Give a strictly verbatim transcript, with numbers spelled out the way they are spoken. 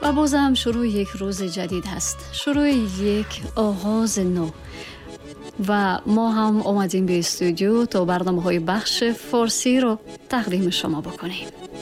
و بازم شروع یک روز جدید هست، شروع یک آغاز نو و ما هم آمدیم به استودیو تا برنامه های بخش فارسی رو تقدیم شما بکنیم.